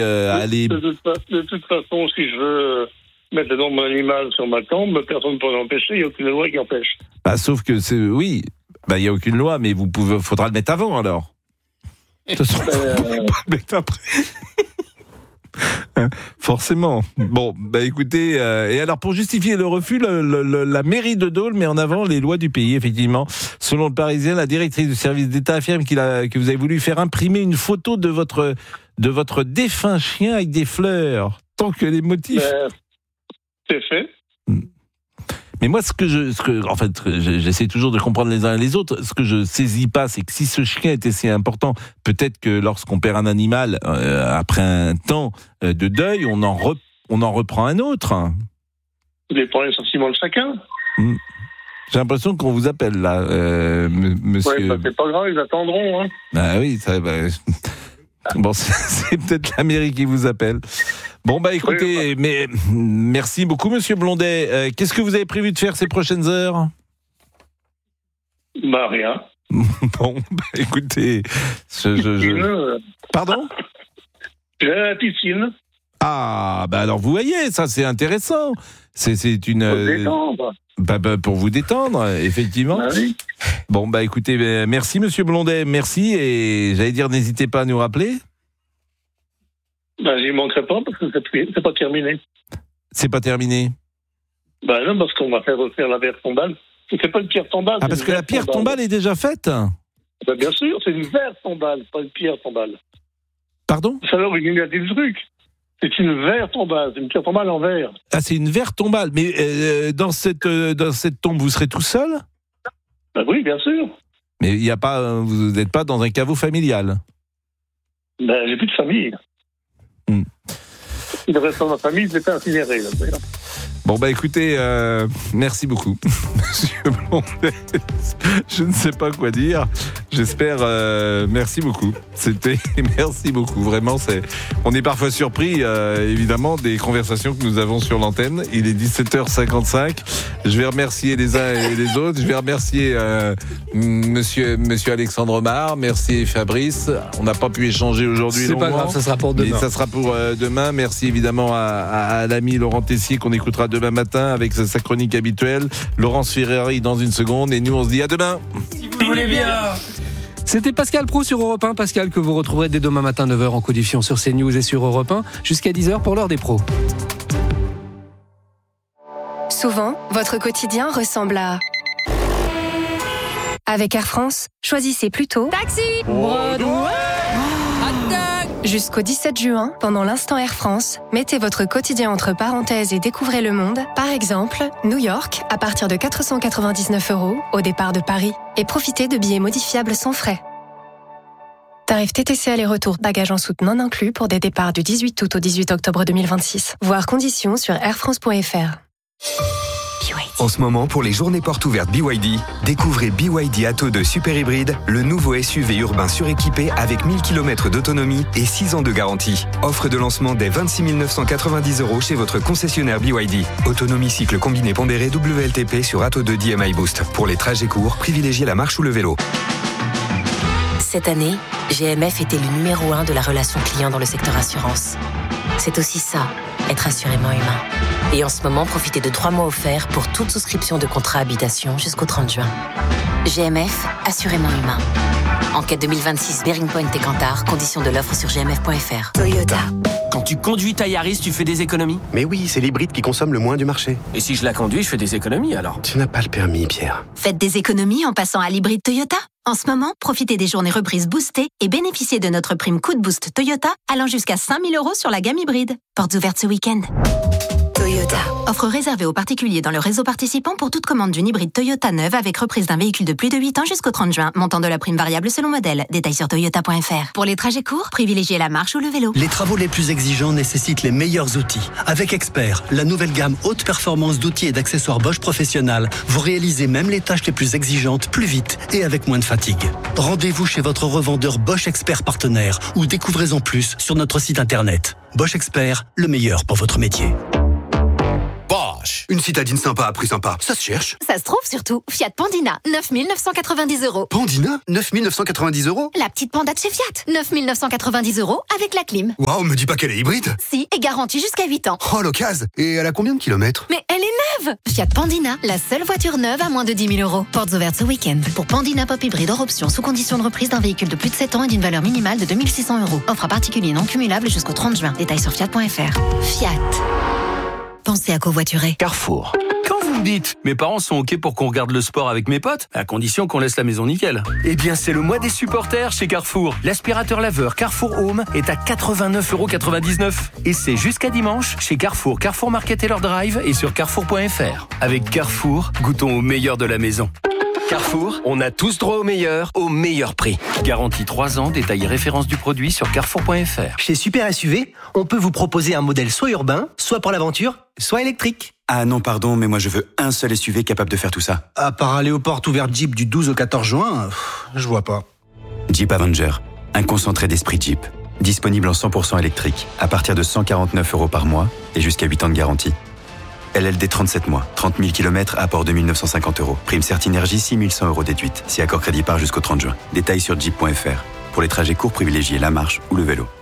aller... De toute façon, si je veux mettre le nom de mon animal sur ma tombe, personne ne peut l'empêcher, il n'y a aucune loi qui empêche. Sauf que il n'y a aucune loi, mais faudra le mettre avant alors. De toute façon, vous pouvez pas le mettre après. Forcément. Bon, écoutez, et alors pour justifier le refus, la mairie de Dole met en avant les lois du pays, effectivement. Selon le Parisien, la directrice du service d'État affirme que vous avez voulu faire imprimer une photo de votre défunt chien avec des fleurs, tant que les motifs... c'est fait. Mais moi, j'essaie toujours de comprendre les uns et les autres. Ce que je saisis pas, c'est que si ce chien était si important, peut-être que lorsqu'on perd un animal, après un temps de deuil, on en reprend un autre. Vous dépend les sentiments de chacun. J'ai l'impression qu'on vous appelle là, monsieur. Oui, c'est pas grave, ils attendront. Oui, ça. Bon, c'est peut-être la mairie qui vous appelle. Bon, écoutez, mais merci beaucoup, monsieur Blondet. Qu'est-ce que vous avez prévu de faire ces prochaines heures ? Rien. Bon, écoutez, Pardon ? Je vais à la piscine. Ah, alors vous voyez, ça c'est intéressant. C'est une... Pour détendre. Pour vous détendre, effectivement. Oui. Bon, écoutez, merci monsieur Blondet, merci, et j'allais dire, n'hésitez pas à nous rappeler. J'y manquerai pas parce que c'est pas terminé. C'est pas terminé ? Non, parce qu'on va faire refaire la pierre tombale. C'est pas une pierre tombale. Ah, parce que la pierre tombale est déjà faite ? Bien sûr, c'est une verre tombale, pas une pierre tombale. Pardon ? C'est alors il y a des trucs. C'est une verre tombale, c'est une pierre tombale en verre. Ah, c'est une verre tombale. Mais dans cette tombe, vous serez tout seul ? Oui, bien sûr. Mais il y a pas, vous n'êtes pas dans un caveau familial ? J'ai plus de famille. Le reste de ma famille, je l'ai fait incinérer. Bon, écoutez, merci beaucoup, monsieur Blondet. Je ne sais pas quoi dire. J'espère, merci beaucoup. Merci beaucoup. Vraiment, on est parfois surpris, évidemment, des conversations que nous avons sur l'antenne. Il est 17h55. Je vais remercier les uns et les autres. Je vais remercier monsieur Alexandre Omar. Merci Fabrice. On n'a pas pu échanger aujourd'hui. C'est pas grave, ça sera pour demain. Mais ça sera pour demain. Merci évidemment à l'ami Laurent Tessier qu'on écoutera demain matin avec sa chronique habituelle. Laurence Ferrari dans une seconde. Et nous, on se dit à demain. Si vous voulez bien. C'était Pascal Praud sur Europe 1. Pascal que vous retrouverez dès demain matin 9h en codifiant sur CNews et sur Europe 1 jusqu'à 10h pour l'heure des pros. Souvent, votre quotidien ressemble à... Avec Air France, choisissez plutôt Taxi Jusqu'au 17 juin, pendant l'instant Air France, mettez votre quotidien entre parenthèses et découvrez le monde. Par exemple, New York, à partir de 499 € au départ de Paris. Et profitez de billets modifiables sans frais. Tarif TTC aller-retour, bagages en soute non inclus pour des départs du 18 août au 18 octobre 2026. Voir conditions sur airfrance.fr. En ce moment, pour les journées portes ouvertes BYD, découvrez BYD Atto 2 Super Hybride, le nouveau SUV urbain suréquipé avec 1000 km d'autonomie et 6 ans de garantie. Offre de lancement dès 26 990 € chez votre concessionnaire BYD. Autonomie cycle combiné pondéré WLTP sur Atto 2 DMI Boost. Pour les trajets courts, privilégiez la marche ou le vélo. Cette année, GMF était le numéro 1 de la relation client dans le secteur assurance. C'est aussi ça, être assurément humain. Et en ce moment, profitez de 3 mois offerts pour toute souscription de contrat habitation jusqu'au 30 juin. GMF, assurément humain. Enquête 2026, Bearing Point et Kantar. Conditions de l'offre sur gmf.fr. Toyota. Quand tu conduis ta Yaris, tu fais des économies ? Mais oui, c'est l'hybride qui consomme le moins du marché. Et si je la conduis, je fais des économies alors ? Tu n'as pas le permis, Pierre. Faites des économies en passant à l'hybride Toyota. En ce moment, profitez des journées reprises boostées et bénéficiez de notre prime coup de boost Toyota allant jusqu'à 5 000 € sur la gamme hybride. Portes ouvertes ce week-end. Toyota. Offre réservée aux particuliers dans le réseau participant pour toute commande d'une hybride Toyota neuve avec reprise d'un véhicule de plus de 8 ans jusqu'au 30 juin. Montant de la prime variable selon modèle. Détails sur toyota.fr. Pour les trajets courts, privilégiez la marche ou le vélo. Les travaux les plus exigeants nécessitent les meilleurs outils. Avec Expert, la nouvelle gamme haute performance d'outils et d'accessoires Bosch Professionnal, vous réalisez même les tâches les plus exigeantes plus vite et avec moins de fatigue. Rendez-vous chez votre revendeur Bosch Expert partenaire ou découvrez en plus sur notre site internet. Bosch Expert, le meilleur pour votre métier. Bosch. Une citadine sympa à prix sympa, ça se cherche. Ça se trouve surtout. Fiat Pandina, 9 990 €. Pandina, 9 990 €. La petite Panda de chez Fiat, 9 990 € avec la clim. Waouh, me dis pas qu'elle est hybride. Si, et garantie jusqu'à 8 ans. Oh, l'occasion. Et elle a combien de kilomètres? Mais elle est neuve. Fiat Pandina, la seule voiture neuve à moins de 10 000 €. Portes ouvertes ce week-end. Pour Pandina Pop Hybride hors option, sous condition de reprise d'un véhicule de plus de 7 ans et d'une valeur minimale de 2 600 €. Offre à particulier non cumulable jusqu'au 30 juin. Détails sur fiat.fr. Fiat. Pensez à covoiturer. Carrefour. Quand vous me dites, mes parents sont OK pour qu'on regarde le sport avec mes potes, à condition qu'on laisse la maison nickel. Eh bien, c'est le mois des supporters chez Carrefour. L'aspirateur laveur Carrefour Home est à 89,99 €. Et c'est jusqu'à dimanche chez Carrefour, Carrefour Market et leur drive et sur carrefour.fr. Avec Carrefour, goûtons au meilleur de la maison. Carrefour, on a tous droit au meilleur prix. Garantie 3 ans, détail et référence du produit sur carrefour.fr. Chez Super SUV, on peut vous proposer un modèle soit urbain, soit pour l'aventure, soit électrique. Ah non, pardon, mais moi je veux un seul SUV capable de faire tout ça. À part aller aux portes ouvertes Jeep du 12 au 14 juin, je vois pas. Jeep Avenger, un concentré d'esprit Jeep. Disponible en 100% électrique, à partir de 149 € par mois et jusqu'à 8 ans de garantie. LLD 37 mois, 30 000 km, apport 2 950 €. Prime Certinergie, 6 100 € déduite. Si accord crédit part jusqu'au 30 juin. Détails sur jeep.fr. Pour les trajets courts, privilégiez la marche ou le vélo.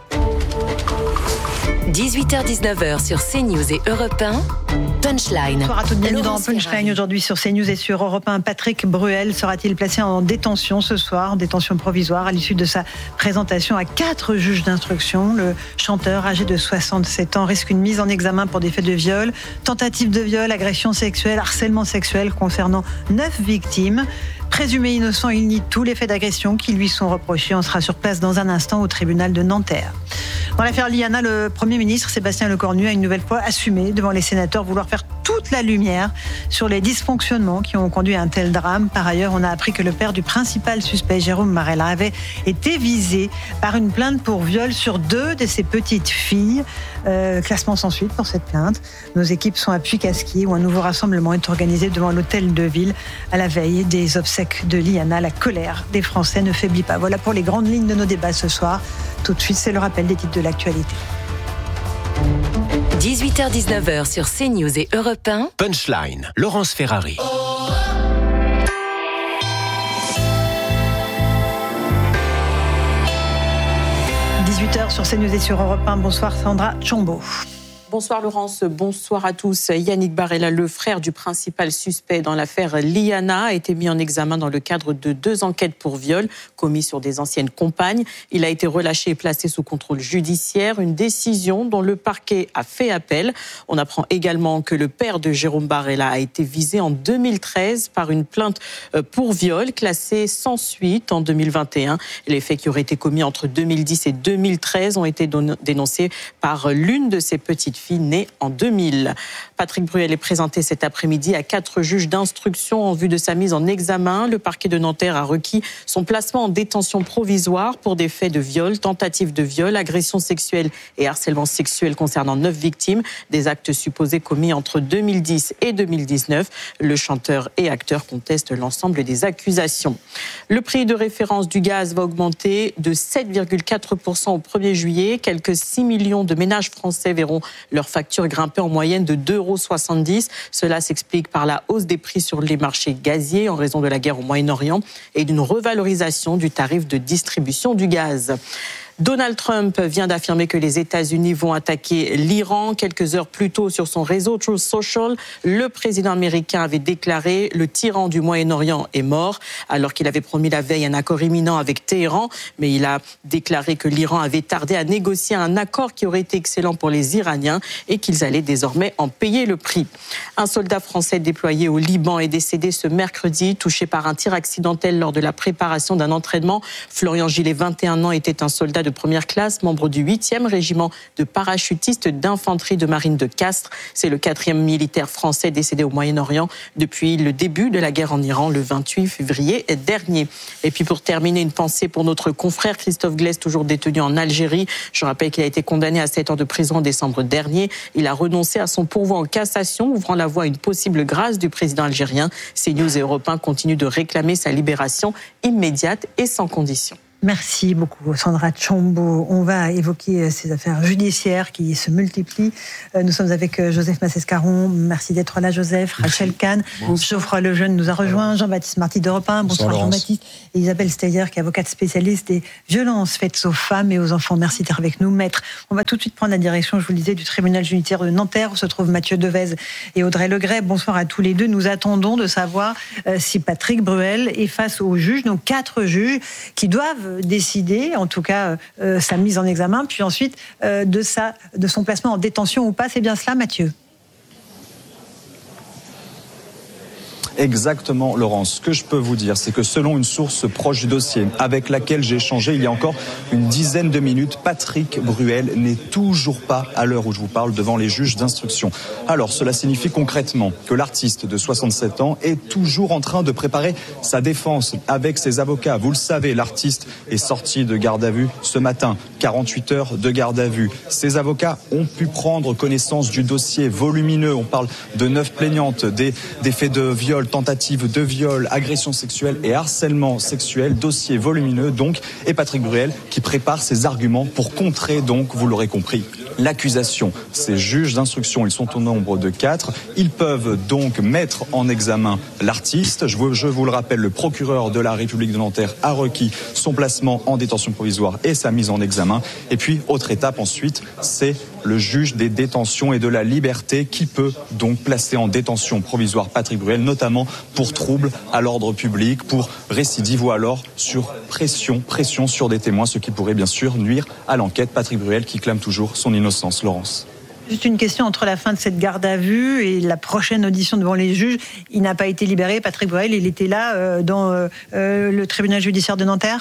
18h-19h sur CNews et Europe 1, Punchline. Bonsoir à toutes, bienvenue dans Punchline aujourd'hui sur CNews et sur Europe 1. Patrick Bruel sera-t-il placé en détention ce soir, en détention provisoire, à l'issue de sa présentation à 4 juges d'instruction? Le chanteur, âgé de 67 ans, risque une mise en examen pour des faits de viol, tentative de viol, agression sexuelle, harcèlement sexuel concernant 9 victimes. Présumé innocent, il nie tous les faits d'agression qui lui sont reprochés. On sera sur place dans un instant au tribunal de Nanterre. Dans l'affaire Liana, le Premier ministre Sébastien Lecornu a une nouvelle fois assumé devant les sénateurs vouloir faire toute la lumière sur les dysfonctionnements qui ont conduit à un tel drame. Par ailleurs, on a appris que le père du principal suspect, Jérôme Marella, avait été visé par une plainte pour viol sur 2 de ses petites filles. Classement sans suite pour cette plainte. Nos équipes sont à Puy-Casquier où un nouveau rassemblement est organisé devant l'hôtel de ville à la veille des obsèques de Liana. La colère des Français ne faiblit pas. Voilà pour les grandes lignes de nos débats ce soir. Tout de suite, c'est le rappel des titres de l'actualité. 18h-19h sur CNews et Europe 1. Punchline, Laurence Ferrari. 18h sur CNews et sur Europe 1. Bonsoir Sandra Tchombo. Bonsoir Laurence, bonsoir à tous. Yannick Barella, le frère du principal suspect dans l'affaire Liana, a été mis en examen dans le cadre de 2 enquêtes pour viol commis sur des anciennes compagnes. Il a été relâché et placé sous contrôle judiciaire, une décision dont le parquet a fait appel. On apprend également que le père de Jérôme Barella a été visé en 2013 par une plainte pour viol classée sans suite en 2021. Les faits qui auraient été commis entre 2010 et 2013 ont été dénoncés par l'une de ses petites filles née en 2000. Patrick Bruel est présenté cet après-midi à 4 juges d'instruction en vue de sa mise en examen. Le parquet de Nanterre a requis son placement en détention provisoire pour des faits de viol, tentative de viol, agression sexuelle et harcèlement sexuel concernant 9 victimes, des actes supposés commis entre 2010 et 2019. Le chanteur et acteur conteste l'ensemble des accusations. Le prix de référence du gaz va augmenter de 7,4% au 1er juillet. Quelques 6 millions de ménages français verront leur facture grimper en moyenne de 2,70 €. Cela s'explique par la hausse des prix sur les marchés gaziers en raison de la guerre au Moyen-Orient et d'une revalorisation du tarif de distribution du gaz. Donald Trump vient d'affirmer que les États-Unis vont attaquer l'Iran. Quelques heures plus tôt, sur son réseau Truth Social, le président américain avait déclaré « Le tyran du Moyen-Orient est mort », alors qu'il avait promis la veille un accord imminent avec Téhéran. Mais il a déclaré que l'Iran avait tardé à négocier un accord qui aurait été excellent pour les Iraniens et qu'ils allaient désormais en payer le prix. Un soldat français déployé au Liban est décédé ce mercredi, touché par un tir accidentel lors de la préparation d'un entraînement. Florian Gillet, 21 ans, était un soldat de première classe, membre du 8e régiment de parachutistes d'infanterie de marine de Castres. C'est le 4e militaire français décédé au Moyen-Orient depuis le début de la guerre en Iran le 28 février dernier. Et puis pour terminer, une pensée pour notre confrère Christophe Glaise, toujours détenu en Algérie. Je rappelle qu'il a été condamné à 7 ans de prison en décembre dernier. Il a renoncé à son pourvoi en cassation, ouvrant la voie à une possible grâce du président algérien. CNews et Europe 1 continuent de réclamer sa libération immédiate et sans condition. Merci beaucoup, Sandra Tchombo. On va évoquer ces affaires judiciaires qui se multiplient. Nous sommes avec Joseph Massescaron. Merci d'être là, Joseph. Rachel Kahn. Geoffroy Lejeune nous a rejoint. Jean-Baptiste Marty d'Europe 1. Bonsoir, Jean-Baptiste. Et Isabelle Steyer, qui est avocate spécialiste des violences faites aux femmes et aux enfants. Merci d'être avec nous, maître. On va tout de suite prendre la direction, je vous le disais, du tribunal judiciaire de Nanterre, où se trouvent Mathieu Devez et Audrey Legret. Bonsoir à tous les deux. Nous attendons de savoir si Patrick Bruel est face aux juges, donc 4 juges qui doivent décider, en tout cas sa mise en examen, puis ensuite de son placement en détention ou pas. C'est bien cela, Mathieu ? Exactement, Laurence. Ce que je peux vous dire, c'est que selon une source proche du dossier avec laquelle j'ai échangé il y a encore une dizaine de minutes, Patrick Bruel n'est toujours pas, à l'heure où je vous parle, devant les juges d'instruction. Alors, cela signifie concrètement que l'artiste de 67 ans est toujours en train de préparer sa défense avec ses avocats. Vous le savez, l'artiste est sorti de garde à vue ce matin. 48 heures de garde à vue. Ses avocats ont pu prendre connaissance du dossier volumineux. On parle de 9 plaignantes, des faits de viol, tentative de viol, agression sexuelle et harcèlement sexuel, dossier volumineux donc, et Patrick Bruel qui prépare ses arguments pour contrer donc, vous l'aurez compris, l'accusation. Ces juges d'instruction, ils sont au nombre de 4. Ils peuvent donc mettre en examen l'artiste. Je vous le rappelle, le procureur de la République de Nanterre a requis son placement en détention provisoire et sa mise en examen. Et puis, autre étape ensuite, c'est le juge des détentions et de la liberté qui peut donc placer en détention provisoire Patrick Bruel, notamment pour trouble à l'ordre public, pour récidive ou alors sur pression sur des témoins, ce qui pourrait bien sûr nuire à l'enquête. Patrick Bruel qui clame toujours son innocence. Laurence. Juste une question, entre la fin de cette garde à vue et la prochaine audition devant les juges, il n'a pas été libéré, Patrick Bruel, il était là dans le tribunal judiciaire de Nanterre ?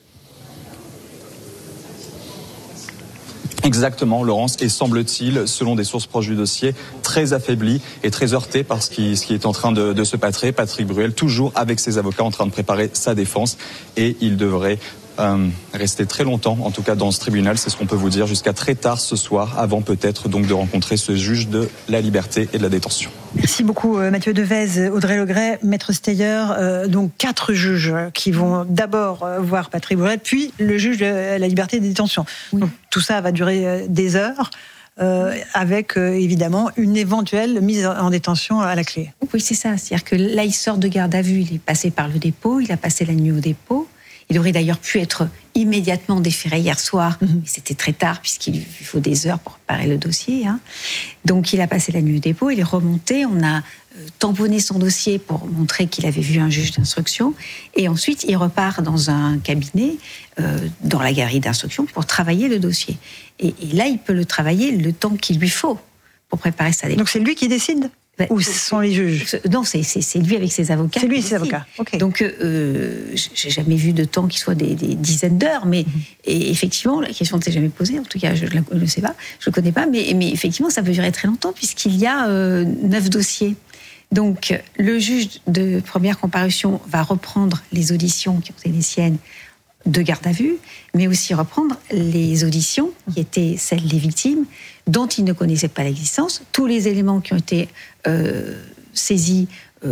Exactement, Laurence, et semble-t-il, selon des sources proches du dossier, très affaibli et très heurté par ce qui est en train de se passer. Patrick Bruel, toujours avec ses avocats en train de préparer sa défense, et il devrait rester très longtemps, en tout cas dans ce tribunal, c'est ce qu'on peut vous dire, jusqu'à très tard ce soir, avant peut-être donc de rencontrer ce juge de la liberté et de la détention. Merci beaucoup Mathieu Devez, Audrey Legret, maître Steyer, donc 4 juges qui vont d'abord voir Patrick Bruel, puis le juge de la liberté et de détention. Oui. Donc, tout ça va durer des heures. Avec évidemment une éventuelle mise en détention à la clé. Oui, c'est ça. C'est-à-dire que là, il sort de garde à vue, il est passé par le dépôt, il a passé la nuit au dépôt. Il aurait d'ailleurs pu être immédiatement déféré hier soir. C'était très tard puisqu'il faut des heures pour préparer le dossier. Donc il a passé la nuit au dépôt, il est remonté, on a tamponné son dossier pour montrer qu'il avait vu un juge d'instruction. Et ensuite, il repart dans un cabinet, dans la galerie d'instruction, pour travailler le dossier. Et là, il peut le travailler le temps qu'il lui faut pour préparer sa défense. Donc c'est lui qui décide ? Ou ce sont les juges ? Non, c'est lui avec ses avocats. C'est lui et ses avocats. Okay. Donc, j'ai jamais vu de temps qui soit des dizaines d'heures, mais et effectivement, la question ne s'est jamais posée. En tout cas, je ne sais pas, je ne connais pas, mais effectivement, ça peut durer très longtemps puisqu'il y a 9 dossiers. Donc, le juge de première comparution va reprendre les auditions qui ont été les siennes de garde à vue, mais aussi reprendre les auditions qui étaient celles des victimes, dont il ne connaissait pas l'existence, tous les éléments qui ont été saisis,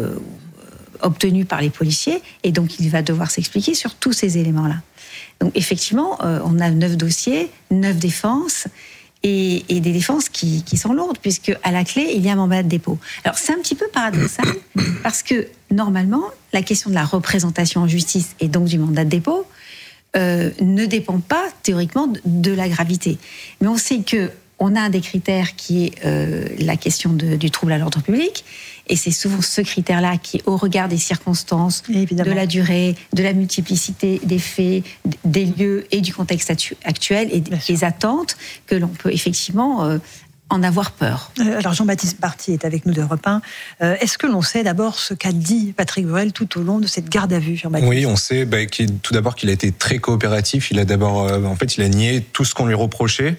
obtenus par les policiers, et donc il va devoir s'expliquer sur tous ces éléments-là. Donc effectivement, on a 9 dossiers, 9 défenses, et des défenses qui sont lourdes, puisque à la clé, il y a un mandat de dépôt. Alors c'est un petit peu paradoxal, parce que normalement, la question de la représentation en justice, et donc du mandat de dépôt, ne dépend pas théoriquement de la gravité. Mais on sait qu'on a un des critères qui est la question du trouble à l'ordre public, et c'est souvent ce critère-là qui, au regard des circonstances, de la durée, de la multiplicité des faits, des lieux et du contexte actuel et des attentes, que l'on peut effectivement en avoir peur. Alors Jean-Baptiste Marty est avec nous d'Europe 1. Est-ce que l'on sait d'abord ce qu'a dit Patrick Bruel tout au long de cette garde à vue, Jean-Baptiste ? Oui, on sait tout d'abord qu'il a été très coopératif. Il a d'abord, il a nié tout ce qu'on lui reprochait.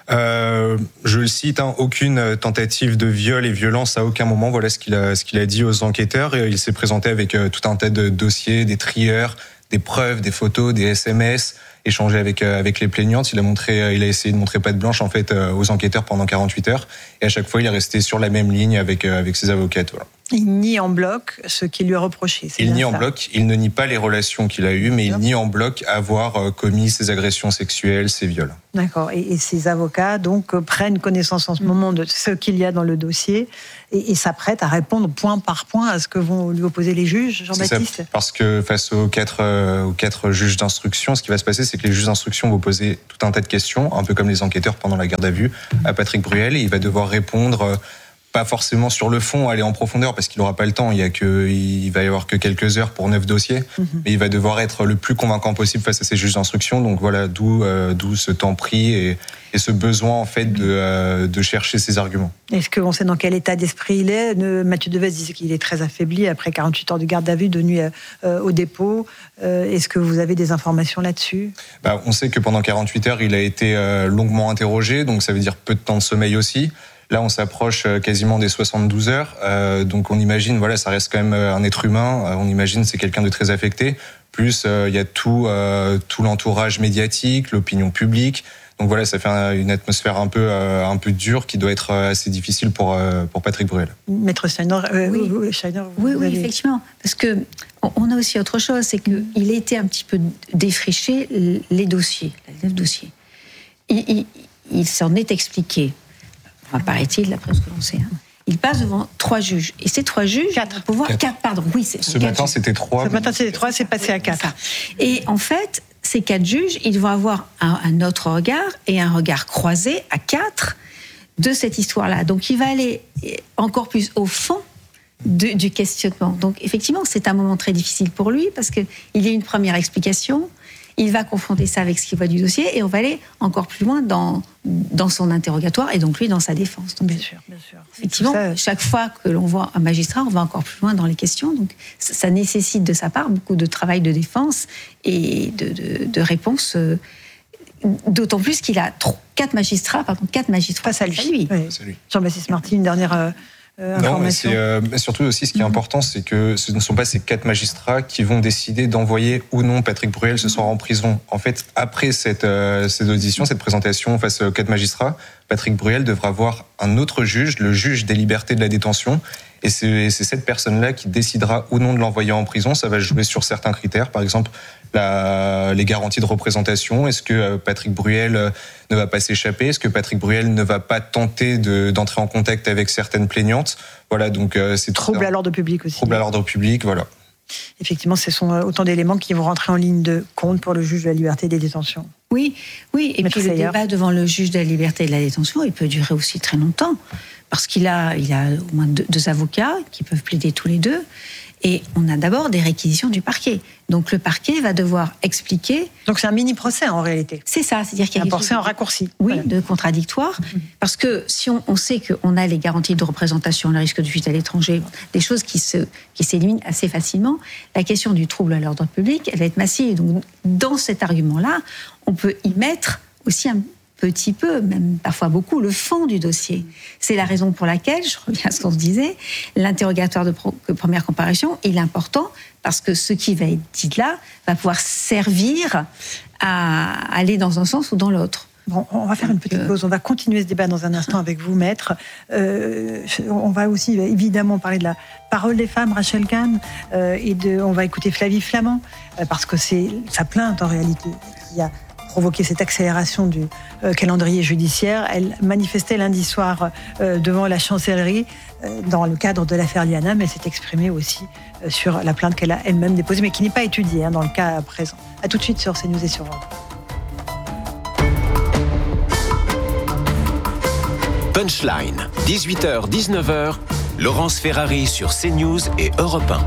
Je le cite, aucune tentative de viol et violence à aucun moment. Voilà ce qu'il a dit aux enquêteurs. Et il s'est présenté avec tout un tas de dossiers, des trieurs, des preuves, des photos, des SMS. Échangé avec les plaignantes, il a essayé de montrer patte blanche aux enquêteurs pendant 48 heures, et à chaque fois il est resté sur la même ligne avec ses avocates. Voilà. Il nie en bloc ce qui lui est reproché. Il nie en bloc, il ne nie pas les relations qu'il a eues, mais il nie en bloc avoir commis ces agressions sexuelles, ces viols. D'accord. Et ses avocats donc prennent connaissance en ce moment de ce qu'il y a dans le dossier et s'apprêtent à répondre point par point à ce que vont lui opposer les juges, Jean-Baptiste. C'est ça, parce que face aux quatre juges d'instruction, ce qui va se passer, c'est que les juges d'instruction vont poser tout un tas de questions, un peu comme les enquêteurs pendant la garde à vue à Patrick Bruel, et il va devoir répondre. Pas forcément sur le fond, aller en profondeur, parce qu'il n'aura pas le temps. Il va y avoir que quelques heures pour 9 dossiers. Mais il va devoir être le plus convaincant possible face à ces juges d'instruction. Donc voilà, d'où ce temps pris et ce besoin, en fait, de chercher ces arguments. Est-ce qu'on sait dans quel état d'esprit il est ? Mathieu Devez disait qu'il est très affaibli après 48 heures de garde à vue, de nuit au dépôt. Est-ce que vous avez des informations là-dessus ? On sait que pendant 48 heures, il a été longuement interrogé. Donc ça veut dire peu de temps de sommeil aussi. Là, on s'approche quasiment des 72 heures. Donc, on imagine, voilà, ça reste quand même un être humain. On imagine c'est quelqu'un de très affecté. Plus, il y a tout l'entourage médiatique, l'opinion publique. Donc voilà, ça fait une atmosphère un peu dure qui doit être assez difficile pour Patrick Bruel. Maître Steiner, oui, effectivement. Parce que on a aussi autre chose, c'est qu'il a été un petit peu défriché les dossiers, les 9 dossiers. Il s'en est expliqué. Paraît-il, d'après ce que l'on sait. Il passe devant 3 juges. Et ces 3 juges vont pouvoir... 4, pardon. Oui, ce matin, c'était 3. Ce matin, c'était 3, c'est passé à 4. Et en fait, ces 4 juges, ils vont avoir un autre regard et un regard croisé à 4 de cette histoire-là. Donc, il va aller encore plus au fond du questionnement. Donc, effectivement, c'est un moment très difficile pour lui parce qu'il y a une première explication. Il va confronter ça avec ce qu'il voit du dossier et on va aller encore plus loin dans son interrogatoire et donc lui dans sa défense. Donc, bien sûr. Effectivement, chaque fois que l'on voit un magistrat, on va encore plus loin dans les questions. Donc ça nécessite de sa part beaucoup de travail de défense et de réponse. D'autant plus qu'il a 4 magistrats face à lui. Oui. Jean-Baptiste Marty, une dernière... Non, mais surtout aussi ce qui est important, c'est que ce ne sont pas ces 4 magistrats qui vont décider d'envoyer ou non Patrick Bruel ce soir en prison. En fait, après cette audition, cette présentation face aux 4 magistrats, Patrick Bruel devra voir un autre juge, le juge des libertés de la détention. Et c'est cette personne-là qui décidera ou non de l'envoyer en prison. Ça va jouer sur certains critères, par exemple les garanties de représentation. Est-ce que Patrick Bruel ne va pas s'échapper ? Est-ce que Patrick Bruel ne va pas tenter d'entrer en contact avec certaines plaignantes ? Voilà, donc c'est trouble à l'ordre public aussi. Trouble à l'ordre public, voilà. Effectivement, ce sont autant d'éléments qui vont rentrer en ligne de compte pour le juge de la liberté des détentions. Oui. Et puis le débat devant le juge de la liberté et de la détention, il peut durer aussi très longtemps. Parce qu'il a au moins 2 avocats qui peuvent plaider tous les 2. Et on a d'abord des réquisitions du parquet. Donc le parquet va devoir expliquer... Donc c'est un mini-procès en réalité. C'est ça, c'est-à-dire qu'il y a un procès en raccourci. Oui, de contradictoire. Parce que si on sait qu'on a les garanties de représentation, le risque de fuite à l'étranger, des choses qui s'éliminent assez facilement, la question du trouble à l'ordre public, elle va être massive. Donc dans cet argument-là, on peut y mettre aussi un petit peu, même parfois beaucoup, le fond du dossier. C'est la raison pour laquelle, je reviens à ce qu'on se disait, l'interrogatoire de première comparution, il est important parce que ce qui va être dit là va pouvoir servir à aller dans un sens ou dans l'autre. Bon, on va faire une petite pause. On va continuer ce débat dans un instant avec vous, maître. On va aussi évidemment parler de la parole des femmes, Rachel Kahn, on va écouter Flavie Flament, parce que c'est sa plainte en réalité qui a provoqué cette accélération du calendrier judiciaire. Elle manifestait lundi soir devant la chancellerie dans le cadre de l'affaire Liana, mais elle s'est exprimée aussi sur la plainte qu'elle a elle-même déposée, mais qui n'est pas étudiée dans le cas présent. A tout de suite sur CNews et sur Europe. Punchline, 18h, 19h, Laurence Ferrari sur CNews et Europe 1.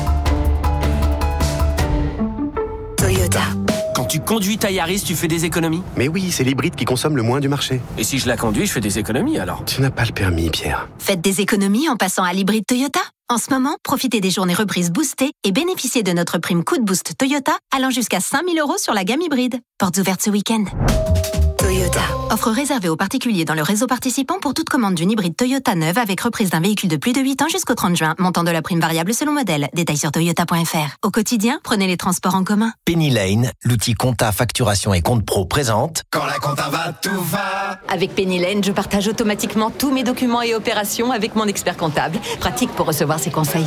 Toyota. Quand tu conduis ta Yaris, tu fais des économies ? Mais oui, c'est l'hybride qui consomme le moins du marché. Et si je la conduis, je fais des économies alors ? Tu n'as pas le permis, Pierre. Faites des économies en passant à l'hybride Toyota. En ce moment, profitez des journées reprises boostées et bénéficiez de notre prime coup de boost Toyota allant jusqu'à 5 000 € sur la gamme hybride. Portes ouvertes ce week-end. Toyota. Offre réservée aux particuliers dans le réseau participant pour toute commande d'une hybride Toyota neuve avec reprise d'un véhicule de plus de 8 ans jusqu'au 30 juin. Montant de la prime variable selon modèle. Détails sur toyota.fr. Au quotidien, prenez les transports en commun. Penny Lane, l'outil compta, facturation et compte pro présente. Quand la compta va, tout va. Avec Penny Lane, je partage automatiquement tous mes documents et opérations avec mon expert comptable. Pratique pour recevoir ses conseils.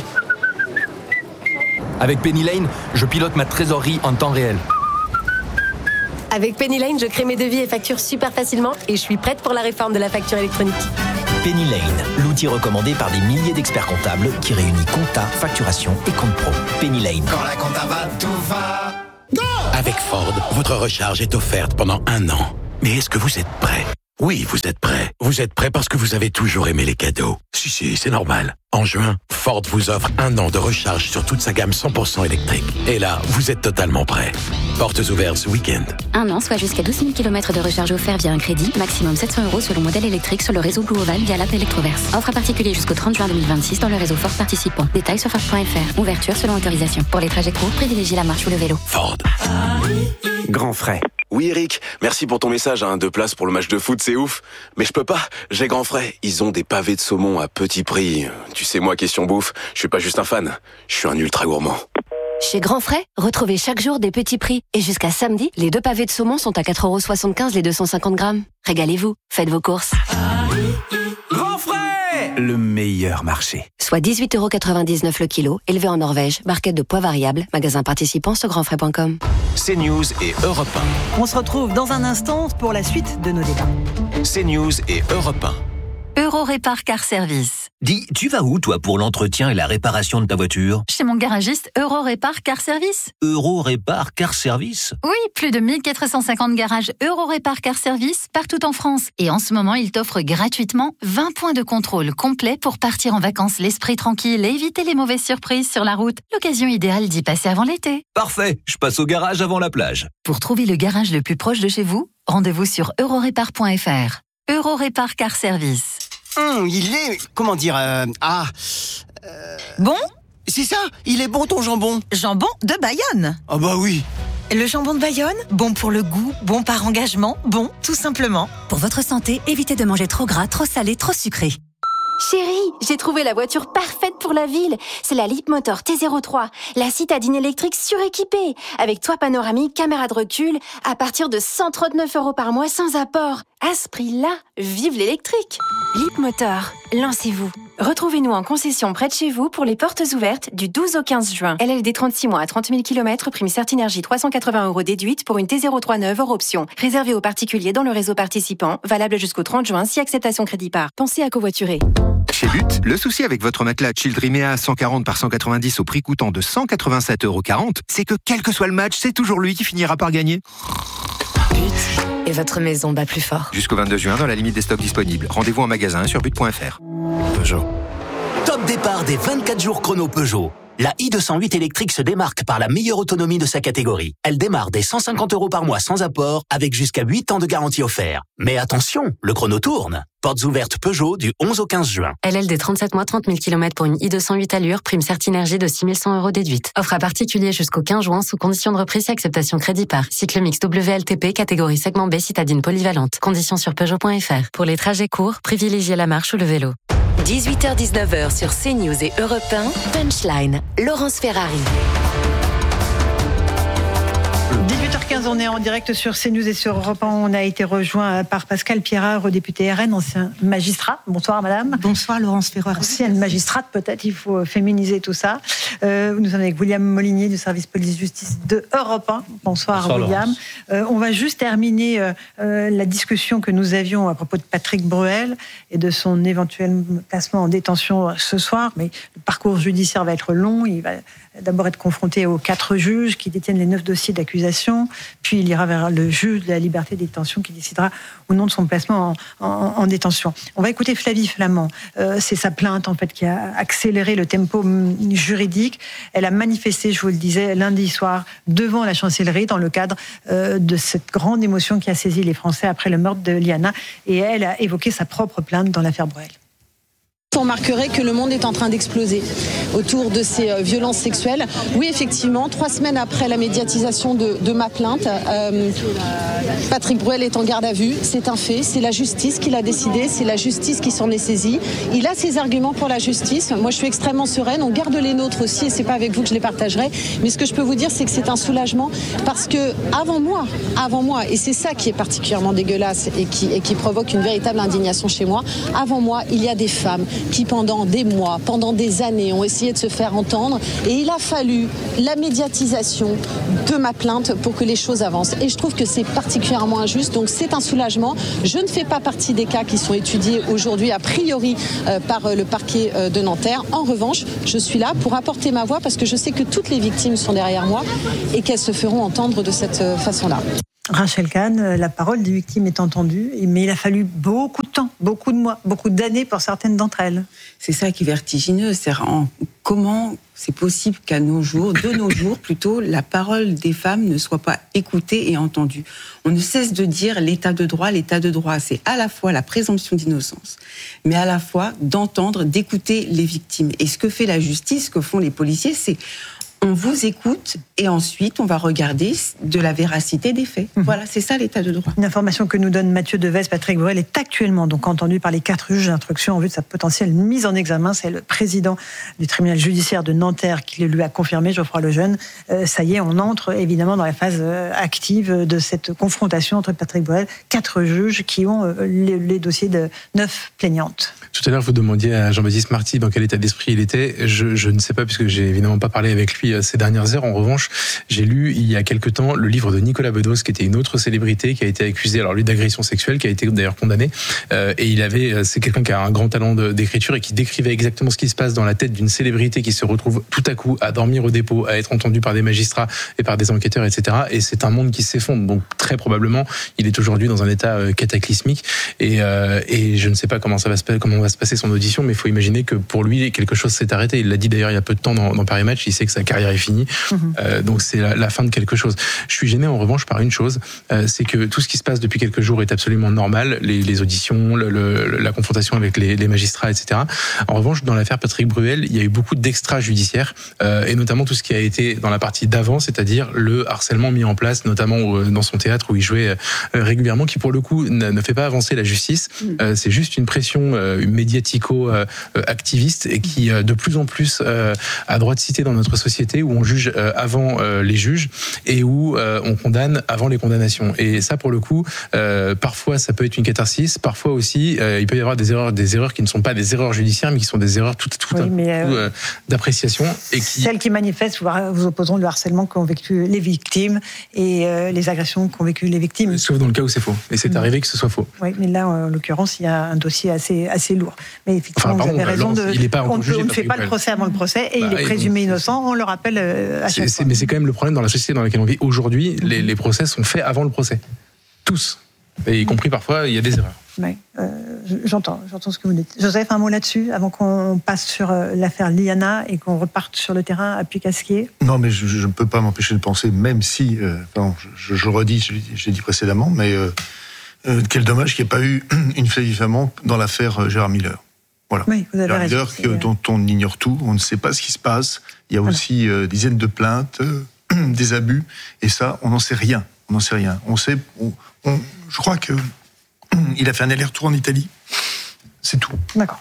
Avec Penny Lane, je pilote ma trésorerie en temps réel. Avec Penny Lane, je crée mes devis et factures super facilement et je suis prête pour la réforme de la facture électronique. Penny Lane, l'outil recommandé par des milliers d'experts comptables qui réunit compta, facturation et compte pro. Penny Lane. Quand la compta va, tout va. Go! Avec Ford, votre recharge est offerte pendant 1 an. Mais est-ce que vous êtes prêt? Oui, vous êtes prêt. Vous êtes prêt parce que vous avez toujours aimé les cadeaux. Si, c'est normal. En juin, Ford vous offre 1 an de recharge sur toute sa gamme 100% électrique. Et là, vous êtes totalement prêt. Portes ouvertes ce week-end. 1 an, soit jusqu'à 12 000 km de recharge offert via un crédit. Maximum 700 € selon modèle électrique sur le réseau Blue Oval via l'app Electroverse. Offre à particulier jusqu'au 30 juin 2026 dans le réseau Ford participant. Détails sur Ford.fr. Ouverture selon autorisation. Pour les trajets courts, privilégiez la marche ou le vélo. Ford. Grand frais. Oui Eric, merci pour ton message, 2 places pour le match de foot, c'est ouf. Mais je peux pas, j'ai Grand Frais. Ils ont des pavés de saumon à petit prix. Tu sais moi, question bouffe, je suis pas juste un fan, je suis un ultra gourmand. Chez Grand Frais, retrouvez chaque jour des petits prix. Et jusqu'à samedi, les 2 pavés de saumon sont à 4,75 € les 250 grammes. Régalez-vous, faites vos courses. Grand Frais! Le meilleur marché. Soit 18,99 € le kilo, élevé en Norvège, barquette de poids variable, magasin participant sur grandfrais.com. CNews et Europe On se retrouve dans un instant pour la suite de nos débats. 1. CNews et Europe 1. Eurorépar Car Service. Dis, tu vas où, toi, pour l'entretien et la réparation de ta voiture? Chez mon garagiste Eurorépar Car Service. Eurorépar Car Service? Oui, plus de 1450 garages Eurorépar Car Service partout en France. Et en ce moment, il t'offre gratuitement 20 points de contrôle complets pour partir en vacances l'esprit tranquille et éviter les mauvaises surprises sur la route. L'occasion idéale d'y passer avant l'été. Parfait, je passe au garage avant la plage. Pour trouver le garage le plus proche de chez vous, rendez-vous sur eurorépar.fr. Eurorépar Car Service. Il est... comment dire... Bon? C'est ça, il est bon ton jambon. Jambon de Bayonne. Ah bah oui. Le jambon de Bayonne, bon pour le goût, bon par engagement, bon tout simplement. Pour votre santé, évitez de manger trop gras, trop salé, trop sucré. Chérie, j'ai trouvé la voiture parfaite pour la ville. C'est la Leapmotor T03, la citadine électrique suréquipée, avec toit panoramique, caméra de recul, à partir de 139 € par mois sans apport. À ce prix-là, vive l'électrique. Leapmotor, lancez-vous. Retrouvez-nous en concession près de chez vous pour les portes ouvertes du 12 au 15 juin. LLD 36 mois à 30 000 km, prime Certinergie 380 € déduite pour une T03 neuve hors option. Réservé aux particuliers dans le réseau participant, valable jusqu'au 30 juin si acceptation crédit par. Pensez à covoiturer. Chez But, le souci avec votre matelas Childrimea 140 par 190 au prix coûtant de 187,40 €, c'est que quel que soit le match, c'est toujours lui qui finira par gagner. But. Et votre maison bat plus fort. Jusqu'au 22 juin, dans la limite des stocks disponibles. Rendez-vous en magasin sur but.fr. Peugeot. Top départ des 24 jours chrono Peugeot. La i208 électrique se démarque par la meilleure autonomie de sa catégorie. Elle démarre dès 150 € par mois sans apport, avec jusqu'à 8 ans de garantie offerte. Mais attention, le chrono tourne. Portes ouvertes Peugeot du 11 au 15 juin. LLD 37 mois, 30 000 km pour une i208 allure, prime Certinergie de 6 100 € déduite. Offre à particulier jusqu'au 15 juin sous condition de reprise et acceptation crédit par. Cycle mix WLTP, catégorie segment B, citadine polyvalente. Conditions sur Peugeot.fr. Pour les trajets courts, privilégiez la marche ou le vélo. 18h-19h sur CNews et Europe 1, Punchline, Laurence Ferrari. 18h15, on est en direct sur CNews et sur Europe 1. On a été rejoint par Pascal Pierrat, eurodéputé RN, ancien magistrat. Bonsoir madame. Bonsoir Laurence Ferrari. Ancienne magistrate, peut-être, il faut féminiser tout ça. Nous sommes avec William Molinier du service police-justice de Europe 1. Bonsoir William. On va juste terminer la discussion que nous avions à propos de Patrick Bruel et de son éventuel placement en détention ce soir. Mais le parcours judiciaire va être long. Il va d'abord être confronté aux 4 juges qui détiennent les 9 dossiers d'accusation, puis il ira vers le juge de la liberté de détention qui décidera ou non de son placement en détention. On va écouter Flavie Flament. C'est sa plainte en fait qui a accéléré le tempo juridique. Elle a manifesté, je vous le disais, lundi soir devant la chancellerie dans le cadre de cette grande émotion qui a saisi les Français après le meurtre de Liana, et elle a évoqué sa propre plainte dans l'affaire Bruel. on remarquerait que le monde est en train d'exploser autour de ces violences sexuelles. Oui, effectivement, 3 semaines après la médiatisation de ma plainte, Patrick Bruel est en garde à vue. C'est un fait, c'est la justice qui l'a décidé, c'est la justice qui s'en est saisie. Il a ses arguments pour la justice. Moi, je suis extrêmement sereine. On garde les nôtres aussi, et c'est pas avec vous que je les partagerai. Mais ce que je peux vous dire, c'est que c'est un soulagement parce que avant moi, et c'est ça qui est particulièrement dégueulasse et qui provoque une véritable indignation chez moi. Avant moi, il y a des femmes qui, pendant des mois, pendant des années, ont essayé de se faire entendre. Et il a fallu la médiatisation de ma plainte pour que les choses avancent. Et je trouve que c'est particulièrement injuste. Donc c'est un soulagement. Je ne fais pas partie des cas qui sont étudiés aujourd'hui a priori par le parquet de Nanterre. En revanche, je suis là pour apporter ma voix parce que je sais que toutes les victimes sont derrière moi et qu'elles se feront entendre de cette façon-là. Rachel Kahn, la parole des victimes est entendue, mais il a fallu beaucoup de temps, beaucoup de mois, beaucoup d'années pour certaines d'entre elles. C'est ça qui est vertigineux, comment c'est possible qu'à nos jours, de nos jours plutôt, la parole des femmes ne soit pas écoutée et entendue. On ne cesse de dire l'état de droit, c'est à la fois la présomption d'innocence, mais à la fois d'entendre, d'écouter les victimes. Et ce que fait la justice, ce que font les policiers, c'est on vous écoute et ensuite on va regarder de la véracité des faits. Voilà, c'est ça l'état de droit. Une information que nous donne Mathieu Devez, Patrick Bruel est actuellement donc entendu par les 4 juges d'instruction en vue de sa potentielle mise en examen. C'est le président du tribunal judiciaire de Nanterre qui le lui a confirmé, Geoffroy Lejeune. Ça y est, on entre évidemment dans la phase active de cette confrontation entre Patrick Bruel, 4 juges qui ont les dossiers de 9 plaignantes. Tout à l'heure, vous demandiez à Jean-Baptiste Marty dans quel état d'esprit il était. Je ne sais pas, puisque j'ai évidemment pas parlé avec lui ces dernières heures. En revanche, j'ai lu il y a quelque temps le livre de Nicolas Bedos, qui était une autre célébrité, qui a été accusé, alors lui, d'agression sexuelle, qui a été d'ailleurs condamné. Et c'est quelqu'un qui a un grand talent d'écriture et qui décrivait exactement ce qui se passe dans la tête d'une célébrité qui se retrouve tout à coup à dormir au dépôt, à être entendu par des magistrats et par des enquêteurs, etc. Et c'est un monde qui s'effondre. Donc très probablement, il est aujourd'hui dans un état cataclysmique. Et je ne sais pas comment va se passer son audition, mais il faut imaginer que pour lui, quelque chose s'est arrêté. Il l'a dit d'ailleurs il y a peu de temps dans Paris Match, il sait que sa carrière est finie. Donc c'est la fin de quelque chose. Je suis gêné en revanche par une chose, c'est que tout ce qui se passe depuis quelques jours est absolument normal, les auditions, la confrontation avec les magistrats, etc. En revanche, dans l'affaire Patrick Bruel, il y a eu beaucoup d'extra-judiciaires, et notamment tout ce qui a été dans la partie d'avant, c'est-à-dire le harcèlement mis en place, notamment dans son théâtre où il jouait régulièrement, qui pour le coup ne fait pas avancer la justice. C'est juste une pression médiatico-activiste et qui de plus en plus a droit de citer dans notre société, où on juge avant les juges et où on condamne avant les condamnations. Et ça, pour le coup, parfois ça peut être une catharsis, parfois aussi il peut y avoir des erreurs qui ne sont pas des erreurs judiciaires, mais qui sont des erreurs tout d'appréciation. Et celles qui manifestent vous opposeront le harcèlement qu'ont vécu les victimes et les agressions qu'ont vécu les victimes. Sauf dans le cas où c'est faux. Et c'est arrivé que ce soit faux. Oui, mais là, en l'occurrence, il y a un dossier assez lourd. Mais effectivement, vous avez raison. On ne fait pas le procès avant le procès et il est présumé innocent. On le rappelle à chaque fois. Mais c'est quand même le problème dans la société dans laquelle on vit aujourd'hui. Les procès sont faits avant le procès. Tous. Et y compris parfois, il y a des erreurs. Oui, j'entends ce que vous dites. Joseph, un mot là-dessus, avant qu'on passe sur l'affaire Liana et qu'on reparte sur le terrain à Puy-Casquier. Non, mais je ne peux pas m'empêcher de penser, même si, je redis, j'ai dit précédemment, mais quel dommage qu'il n'y ait pas eu une fait diffamant dans l'affaire Gérard Miller. Voilà. Oui, vous avez raison. Dont on ignore tout, on ne sait pas ce qui se passe. Il y a aussi dizaines de plaintes, des abus, et ça, on n'en sait rien. On n'en sait rien. Je crois que il a fait un aller-retour en Italie. C'est tout. D'accord.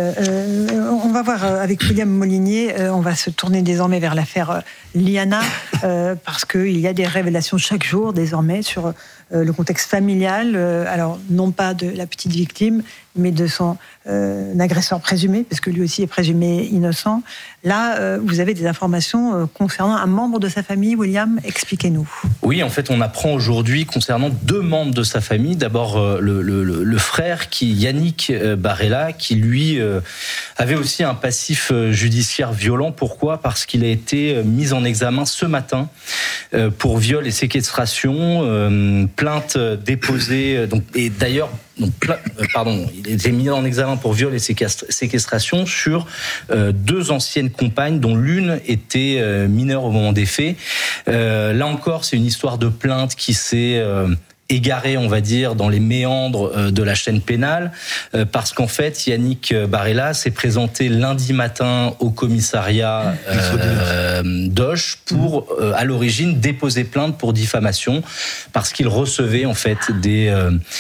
On va voir avec William Molinier, on va se tourner désormais vers l'affaire Liana, parce qu'il y a des révélations chaque jour désormais sur le contexte familial, alors non pas de la petite victime, mais de son agresseur présumé, parce que lui aussi est présumé innocent. Là, vous avez des informations concernant un membre de sa famille, William, expliquez-nous. Oui, en fait, on apprend aujourd'hui concernant 2 membres de sa famille. D'abord, le frère, Yannick Barella, qui lui avait aussi un passif judiciaire violent. Pourquoi ? Parce qu'il a été mis en examen ce matin pour viol et séquestration, plainte déposée, et d'ailleurs, il était mis en examen pour viol et séquestration sur 2 anciennes compagnes, dont l'une était mineure au moment des faits. Là encore, c'est une histoire de plainte qui s'est égaré, on va dire, dans les méandres de la chaîne pénale, parce qu'en fait, Yannick Barela s'est présenté lundi matin au commissariat d'Auch pour, à l'origine, déposer plainte pour diffamation, parce qu'il recevait en fait des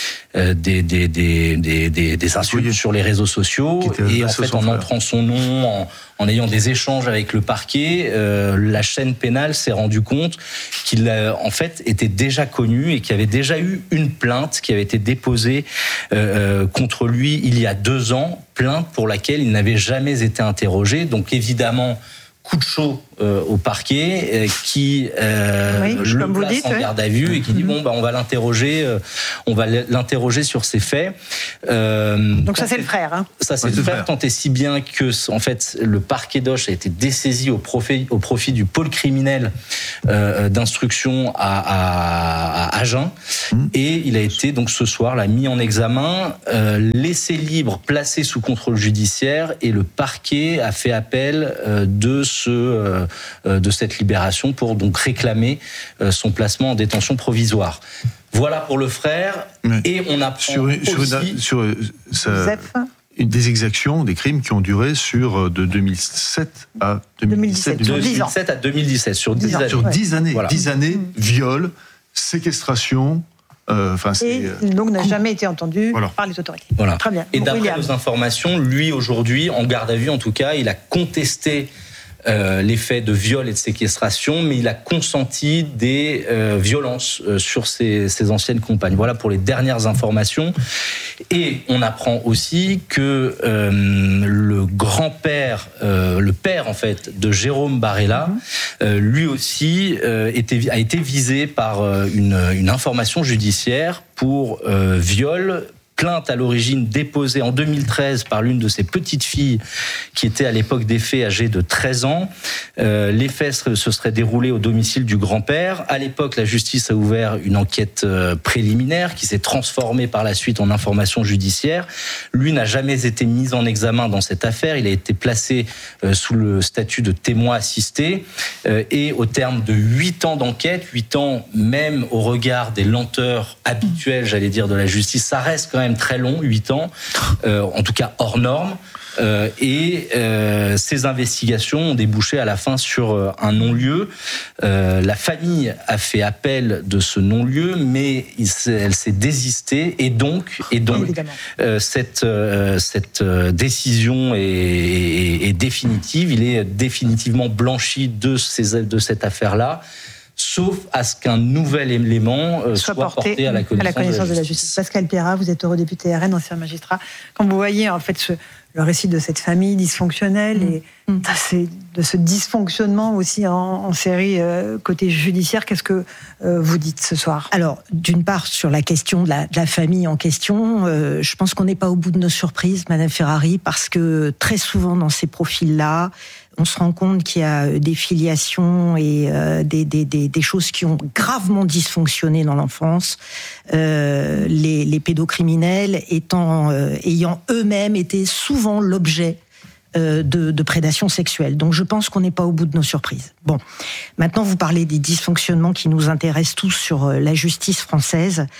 insultes sur les réseaux sociaux, et en fait, en entrant son nom, en ayant des échanges avec le parquet, la chaîne pénale s'est rendu compte qu'il en fait était déjà connu et qu'il y avait déjà eu une plainte qui avait été déposée contre lui il y a 2 ans, plainte pour laquelle il n'avait jamais été interrogé. Donc évidemment, coup de chaud au parquet qui le place en garde à vue et qui dit bon on va l'interroger sur ces faits. Donc ça c'est le frère. Hein. Ça c'est le frère, tant et si bien que en fait le parquet d'Auch a été dessaisi au profit du pôle criminel d'instruction à Agen, et il a été donc ce soir là mis en examen, laissé libre, placé sous contrôle judiciaire, et le parquet a fait appel de cette libération pour donc réclamer son placement en détention provisoire. Voilà pour le frère. Oui. Et on apprend des exactions, des crimes qui ont duré de 2007 à 2017. 2007 à 2017, sur 10 années. Sur 10 années. Voilà. 10 années, viol, séquestration. Donc n'a jamais été entendu par les autorités. Voilà. Très bien. Et d'après nos informations, lui aujourd'hui, en garde à vue en tout cas, il a contesté les faits de viol et de séquestration, mais il a consenti des violences sur ses anciennes compagnes. Voilà pour les dernières informations. Et on apprend aussi que le grand-père, le père en fait de Jérôme Barela, lui aussi a été visé par une information judiciaire pour viol. Plainte à l'origine déposée en 2013 par l'une de ses petites filles qui était à l'époque des faits âgée de 13 ans. Les faits se seraient déroulés au domicile du grand-père. À l'époque, la justice a ouvert une enquête préliminaire qui s'est transformée par la suite en information judiciaire. Lui n'a jamais été mis en examen dans cette affaire. Il a été placé sous le statut de témoin assisté. Et au terme de 8 ans d'enquête, 8 ans même au regard des lenteurs habituelles, j'allais dire, de la justice, ça reste quand même très long, 8 ans, en tout cas hors norme. Et ces investigations ont débouché à la fin sur un non-lieu. La famille a fait appel de ce non-lieu, mais elle s'est désistée, et donc cette décision est définitive. Il est définitivement blanchi de cette affaire-là, sauf à ce qu'un nouvel élément soit porté à la connaissance de la justice. Pascal Pierrat, vous êtes eurodéputé RN, ancien magistrat. Quand vous voyez en fait le récit de cette famille dysfonctionnelle et de ce dysfonctionnement aussi en série côté judiciaire, qu'est-ce que vous dites ce soir ? Alors, d'une part, sur la question de la famille en question, je pense qu'on n'est pas au bout de nos surprises, Madame Ferrari, parce que très souvent dans ces profils-là, on se rend compte qu'il y a des filiations et des choses qui ont gravement dysfonctionné dans l'enfance. Les pédocriminels ayant eux-mêmes été souvent l'objet de prédation sexuelle. Donc je pense qu'on n'est pas au bout de nos surprises. Bon, maintenant vous parlez des dysfonctionnements qui nous intéressent tous sur la justice française.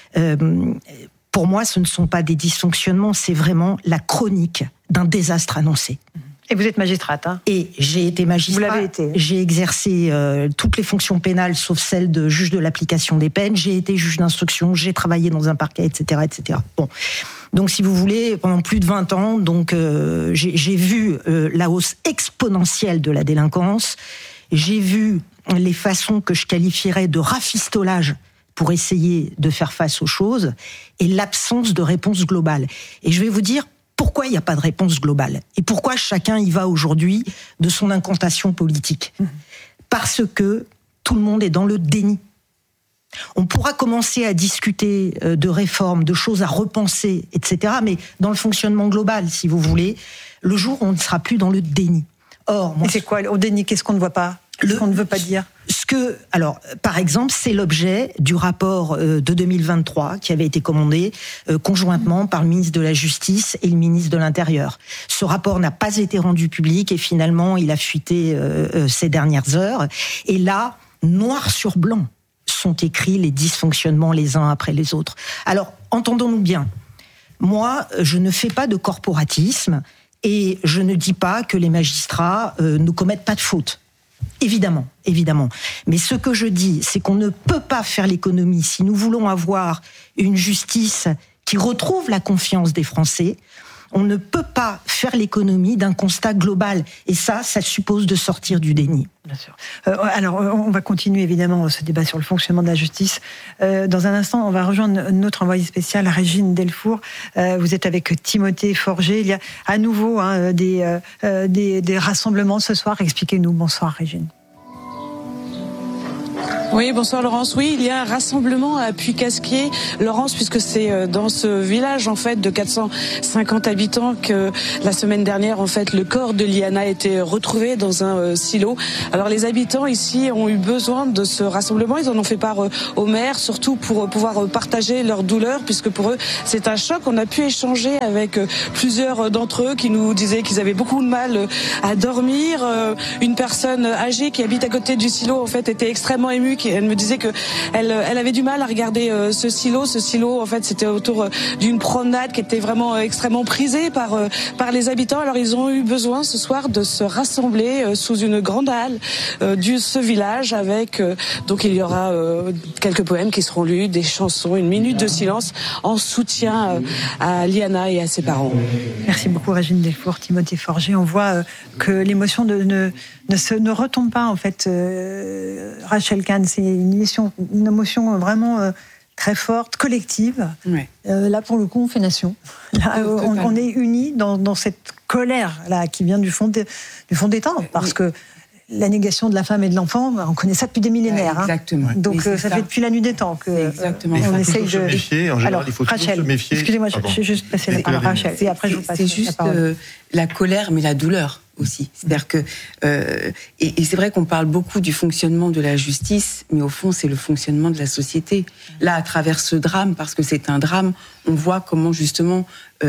Pour moi, ce ne sont pas des dysfonctionnements, c'est vraiment la chronique d'un désastre annoncé. Et vous êtes magistrate, hein ? Et j'ai été magistrat. Vous l'avez été. J'ai exercé toutes les fonctions pénales, sauf celle de juge de l'application des peines. J'ai été juge d'instruction, j'ai travaillé dans un parquet, etc., etc. Bon. Donc, si vous voulez, pendant plus de 20 ans, j'ai vu la hausse exponentielle de la délinquance. J'ai vu les façons que je qualifierais de rafistolage pour essayer de faire face aux choses, et l'absence de réponse globale. Et je vais vous dire pourquoi il n'y a pas de réponse globale et pourquoi chacun y va aujourd'hui de son incantation politique. Parce que tout le monde est dans le déni. On pourra commencer à discuter de réformes, de choses à repenser, etc. Mais dans le fonctionnement global, si vous voulez, le jour où on ne sera plus dans le déni. Or, et c'est quoi au déni ? Qu'est-ce qu'on ne voit pas ? Qu'est-ce qu'on ne veut pas dire ? Alors, par exemple, c'est l'objet du rapport de 2023 qui avait été commandé conjointement par le ministre de la Justice et le ministre de l'Intérieur. Ce rapport n'a pas été rendu public et finalement, il a fuité ces dernières heures. Et là, noir sur blanc, sont écrits les dysfonctionnements les uns après les autres. Alors, entendons-nous bien. Moi, je ne fais pas de corporatisme et je ne dis pas que les magistrats ne commettent pas de fautes. Évidemment. Mais ce que je dis, c'est qu'on ne peut pas faire l'économie si nous voulons avoir une justice qui retrouve la confiance des Français. On ne peut pas faire l'économie d'un constat global. Et ça suppose de sortir du déni. Bien sûr. Alors, on va continuer évidemment ce débat sur le fonctionnement de la justice. Dans un instant, on va rejoindre notre envoyée spéciale, Régine Delfour. Vous êtes avec Timothée Forger. Il y a à nouveau des rassemblements ce soir. Expliquez-nous. Bonsoir, Régine. Oui, bonsoir Laurence. Oui, il y a un rassemblement à Puy-Casquier, Laurence, puisque c'est dans ce village en fait de 450 habitants que la semaine dernière en fait le corps de Liana a été retrouvé dans un silo. Alors les habitants ici ont eu besoin de ce rassemblement, ils en ont fait part au maire, surtout pour pouvoir partager leur douleur, puisque pour eux c'est un choc. On a pu échanger avec plusieurs d'entre eux qui nous disaient qu'ils avaient beaucoup de mal à dormir. Une personne âgée qui habite à côté du silo en fait était extrêmement émue. Elle me disait que elle avait du mal à regarder ce silo. Ce silo, en fait, c'était autour d'une promenade qui était vraiment extrêmement prisée par les habitants. Alors, ils ont eu besoin ce soir de se rassembler sous une grande halle de ce village avec, donc il y aura quelques poèmes qui seront lus, des chansons, une minute de silence en soutien à Liana et à ses parents. Merci beaucoup, Régine Delfour, Timothée Forger. On voit que l'émotion ne retombe pas, en fait. Rachel Kahn, c'est une émotion vraiment très forte, collective. Ouais. Là, pour le coup, on fait nation. Là, on est unis dans cette colère-là qui vient du fond des temps, parce que la négation de la femme et de l'enfant, on connaît ça depuis des millénaires. Exactement. Hein. Donc ça fait depuis la nuit des temps que on essaye de se méfier. En général, il faut toujours se méfier. Excusez-moi, je vais juste passer la parole à Rachel. Et après, je vous passe c'est juste la parole. La colère, mais la douleur aussi. C'est-à-dire que et c'est vrai qu'on parle beaucoup du fonctionnement de la justice, mais au fond, c'est le fonctionnement de la société. Là, à travers ce drame, parce que c'est un drame, on voit comment justement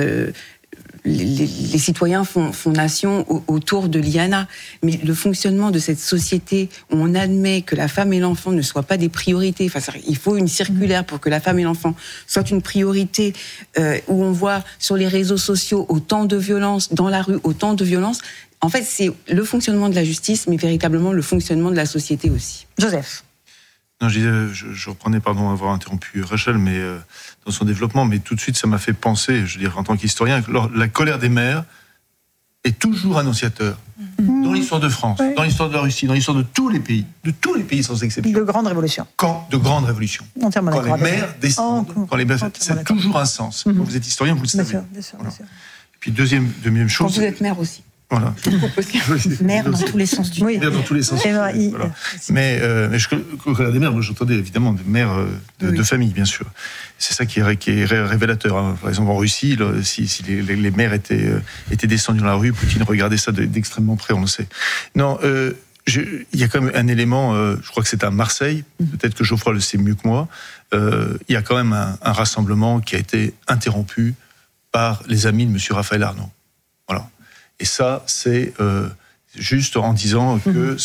les citoyens font nation autour de Liana. Mais le fonctionnement de cette société où on admet que la femme et l'enfant ne soient pas des priorités, enfin, il faut une circulaire pour que la femme et l'enfant soient une priorité, où on voit sur les réseaux sociaux autant de violence, dans la rue autant de violence. En fait, c'est le fonctionnement de la justice, mais véritablement le fonctionnement de la société aussi. Joseph. Non, je reprenais, pardon d'avoir interrompu Rachel, mais dans son développement, mais tout de suite, ça m'a fait penser, je veux dire, en tant qu'historien, que la colère des mères est toujours annonciateur. Dans l'histoire de France, dans l'histoire de la Russie, dans l'histoire de tous les pays sans exception. De grandes révolutions. De grandes révolutions. Entièrement quand d'accord. les mères descendent, quand les mères, c'est toujours un sens. Quand vous êtes historien, vous le savez. Bien sûr. Et puis deuxième chose. Quand vous êtes mère aussi. Voilà. Mère dans tous les sens du terme. Mère dans tous les sens. Voilà. Mais colère des mères, moi j'entendais évidemment des mères de famille, bien sûr. C'est ça qui est révélateur. Hein. Par exemple, en Russie, là, si les mères étaient descendues dans la rue, Poutine regardait ça d'extrêmement près, on le sait. Non, il y a quand même un élément, je crois que c'est à Marseille, peut-être que Geoffroy le sait mieux que moi, il y a quand même un rassemblement qui a été interrompu par les amis de M. Raphaël Arnaud. Voilà. Et ça, c'est juste en disant que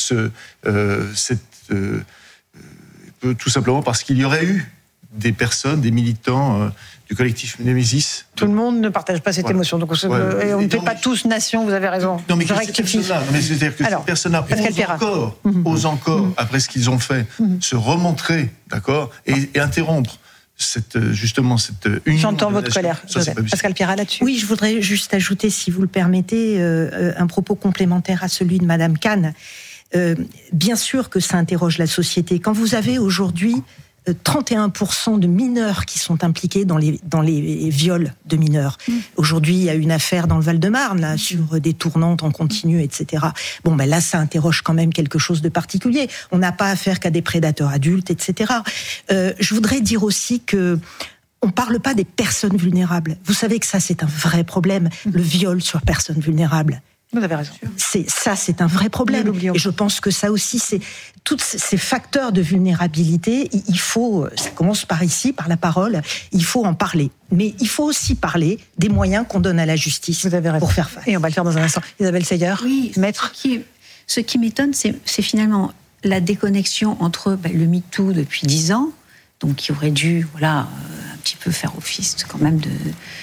tout simplement parce qu'il y aurait eu des personnes, des militants du collectif Némésis. Tout le monde ne partage pas cette émotion. Donc on ne fait pas tous nation, vous avez raison. Non, mais c'est-à-dire que ces personnes-là osent encore, après ce qu'ils ont fait, se remontrer, d'accord, et interrompre cette union. J'entends votre colère, Pascal Pierrat, là-dessus. Oui, je voudrais juste ajouter, si vous le permettez, un propos complémentaire à celui de Madame Kahn. Bien sûr que ça interroge la société. Quand vous avez aujourd'hui 31% de mineurs qui sont impliqués dans les viols de mineurs. Aujourd'hui, il y a une affaire dans le Val-de-Marne là, sur des tournantes en continu, etc. Bon, ben là, ça interroge quand même quelque chose de particulier. On n'a pas affaire qu'à des prédateurs adultes, etc. Je voudrais dire aussi que on parle pas des personnes vulnérables. Vous savez que ça, c'est un vrai problème, le viol sur personnes vulnérables. Vous avez raison. C'est un vrai problème. Et je pense que ça aussi, c'est tous ces facteurs de vulnérabilité. Il faut, ça commence par ici, par la parole. Il faut en parler. Mais il faut aussi parler des moyens qu'on donne à la justice pour faire face. Et on va le faire dans un instant. Isabelle Seyer, oui, maître. Ce qui m'étonne, c'est finalement la déconnexion entre le MeToo depuis 10 ans, donc qui aurait dû un petit peu faire office quand même de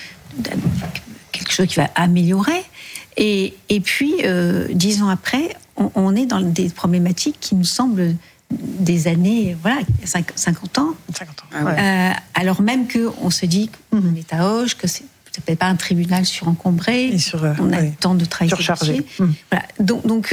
quelque chose qui va améliorer. Et puis, 10 ans après, on est dans des problématiques qui nous semblent des années, 50 ans. 50 ans. Alors même qu'on se dit qu'on est à Auch, que c'est peut-être pas un tribunal surencombré, on a le temps de travailler surchargé. Voilà. Donc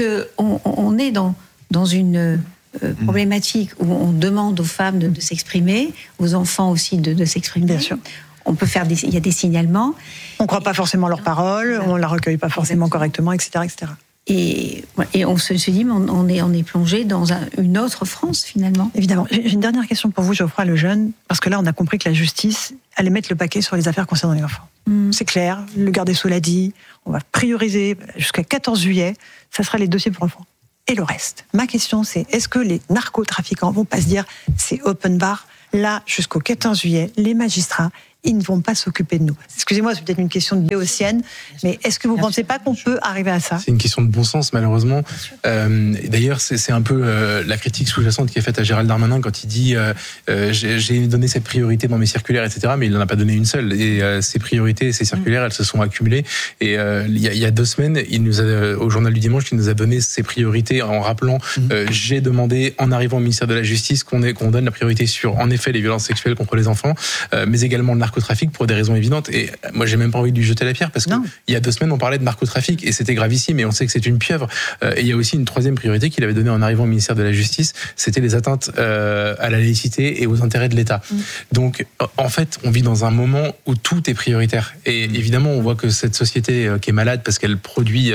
on est dans une problématique où on demande aux femmes de s'exprimer, aux enfants aussi de s'exprimer. Bien sûr. On peut faire il y a des signalements. On ne croit pas forcément leurs paroles, on ne la recueille pas forcément correctement, etc., etc. Et on se dit, mais on est plongé dans une autre France, finalement. Évidemment. J'ai une dernière question pour vous, Geoffroy Lejeune, parce que là, on a compris que la justice allait mettre le paquet sur les affaires concernant les enfants. C'est clair, le garde des Sceaux l'a dit, on va prioriser jusqu'à 14 juillet, ça sera les dossiers pour enfants. Et le reste. Ma question, c'est, est-ce que les narcotrafiquants vont pas se dire, c'est open bar, là, jusqu'au 14 juillet, les magistrats, ils ne vont pas s'occuper de nous. Excusez-moi, c'est peut-être une question de béotienne, mais est-ce que vous ne pensez pas qu'on peut arriver à ça ? C'est une question de bon sens, malheureusement. D'ailleurs, c'est un peu la critique sous-jacente qui est faite à Gérald Darmanin quand il dit j'ai donné cette priorité dans mes circulaires, etc., mais il n'en a pas donné une seule. Et ces priorités, ces circulaires, elles se sont accumulées. Et il y a 2 semaines, au Journal du Dimanche, il nous a donné ses priorités en rappelant j'ai demandé, en arrivant au ministère de la Justice, qu'on donne la priorité sur, en effet, les violences sexuelles contre les enfants, mais également le narcotrafic pour des raisons évidentes. Et moi, j'ai même pas envie de lui jeter la pierre parce que il y a 2 semaines, on parlait de narcotrafic et c'était gravissime et on sait que c'est une pieuvre. Et il y a aussi une 3e priorité qu'il avait donnée en arrivant au ministère de la Justice, c'était les atteintes à la laïcité et aux intérêts de l'État. Donc, en fait, on vit dans un moment où tout est prioritaire. Et évidemment, on voit que cette société qui est malade parce qu'elle produit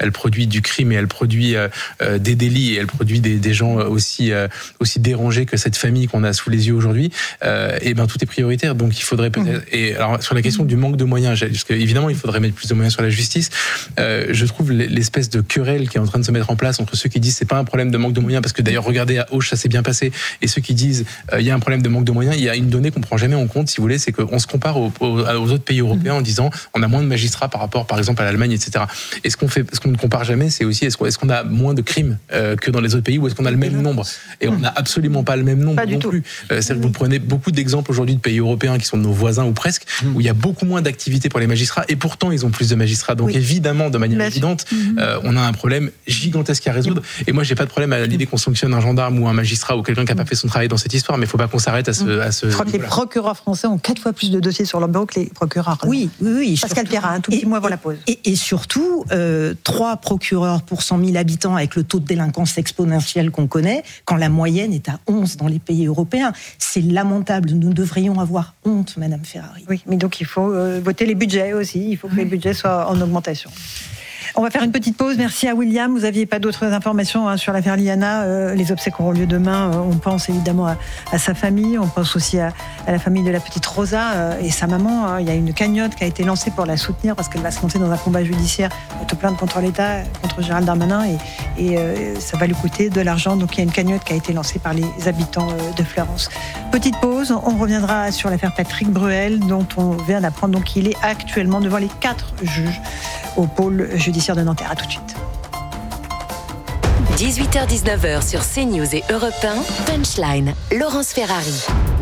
du crime et elle produit des délits et elle produit des gens aussi dérangés que cette famille qu'on a sous les yeux aujourd'hui. Et ben tout est prioritaire. Donc, il faudrait peut-être. Et alors sur la question du manque de moyens, parce qu'évidemment il faudrait mettre plus de moyens sur la justice, je trouve l'espèce de querelle qui est en train de se mettre en place entre ceux qui disent c'est pas un problème de manque de moyens, parce que d'ailleurs regardez à Auch ça s'est bien passé, et ceux qui disent il y a un problème de manque de moyens, il y a une donnée qu'on prend jamais en compte, si vous voulez, c'est qu'on se compare aux autres pays européens en disant on a moins de magistrats par rapport par exemple à l'Allemagne, etc. Et ce qu'on ne compare jamais, c'est aussi est-ce qu'on a moins de crimes que dans les autres pays, ou est-ce qu'on a le même nombre? Et on n'a absolument pas le même nombre non plus. C'est-à-dire que vous prenez beaucoup d'exemples aujourd'hui de pays européens qui sont nos voisins ou presque, où il y a beaucoup moins d'activité pour les magistrats, et pourtant ils ont plus de magistrats. Donc évidemment, de manière évidente, on a un problème gigantesque à résoudre. Et moi, j'ai pas de problème à l'idée qu'on sanctionne un gendarme ou un magistrat ou quelqu'un qui a pas fait son travail dans cette histoire, mais il faut pas qu'on s'arrête à ce. Je crois que les procureurs français ont 4 fois plus de dossiers sur leur bureau que les procureurs. Oui. Pascal Pierrat, un tout petit mot avant la pause. Et surtout, 3 procureurs pour 100 000 habitants avec le taux de délinquance exponentiel qu'on connaît, quand la moyenne est à 11 dans les pays européens. C'est lamentable. Nous devrions avoir honte, Madame Ferrari. Oui, mais donc il faut voter les budgets aussi. Il faut que les budgets soient en augmentation. On va faire une petite pause. Merci à William. Vous n'aviez pas d'autres informations sur l'affaire Liana. Les obsèques auront lieu demain. On pense évidemment à sa famille. On pense aussi à la famille de la petite Rosa et sa maman. Il y a une cagnotte qui a été lancée pour la soutenir parce qu'elle va se lancer dans un combat judiciaire de plainte contre l'État, contre Gérald Darmanin. Et ça va lui coûter de l'argent. Donc il y a une cagnotte qui a été lancée par les habitants de Fleurance. Petite pause. On reviendra sur l'affaire Patrick Bruel, dont on vient d'apprendre donc qu'il est actuellement devant les 4 juges au pôle judiciaire de Nanterre. À tout de suite. 18h-19h sur CNews et Europe 1, Punchline, Laurence Ferrari.